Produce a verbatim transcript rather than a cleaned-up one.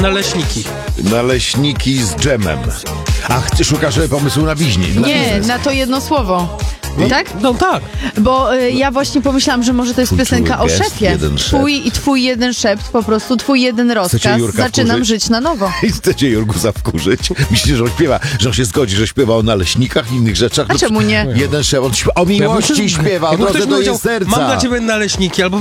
Naleśniki. Naleśniki z dżemem. Ach, ty szukasz pomysłu na wiźni. Na Nie, biznes. na to jedno słowo. Tak? No tak. Bo y, ja właśnie pomyślałam, że może to jest Twój piosenka czuły o gest, szefie. jeden szept. Twój i twój jeden szept, po prostu twój jeden rozkaz. Jurka Zaczynam wkurzyć? żyć na nowo. I chcecie Jurgusa wkurzyć? Myślicie, że on śpiewa, że on się zgodzi, że śpiewa o naleśnikach i innych rzeczach? A czemu nie? Jeden szef, on śpiewa, o miłości śpiewa, o Jakby drodze ktoś do powiedział, jej serca. mam dla ciebie naleśniki, albo